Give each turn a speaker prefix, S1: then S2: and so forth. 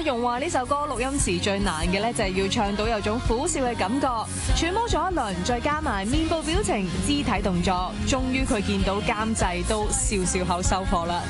S1: 容話呢首歌錄音時最難嘅咧，就係要唱到有種苦笑嘅感覺，揣摩咗一輪，再加埋面部表情、肢體動作，終於佢見到監製都笑笑口收貨啦。